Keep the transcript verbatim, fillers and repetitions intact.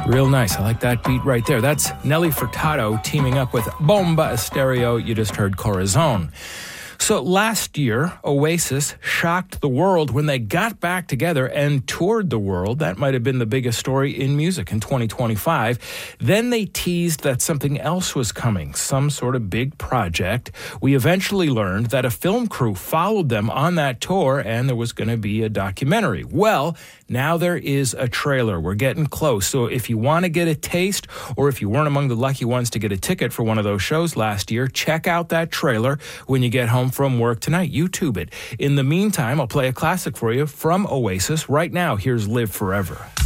Real nice. I like that beat right there. That's Nelly Furtado teaming up with Bomba Estéreo. You just heard Corazon. So last year, Oasis shocked the world when they got back together and toured the world. That might have been the biggest story in music in twenty twenty-five. Then they teased that something else was coming, some sort of big project. We eventually learned that a film crew followed them on that tour and there was going to be a documentary. Well, now there is a trailer. We're getting close. So if you want to get a taste, or if you weren't among the lucky ones to get a ticket for one of those shows last year, check out that trailer when you get home from work tonight. YouTube it. In the meantime, I'll play a classic for you from Oasis right now. Here's Live Forever.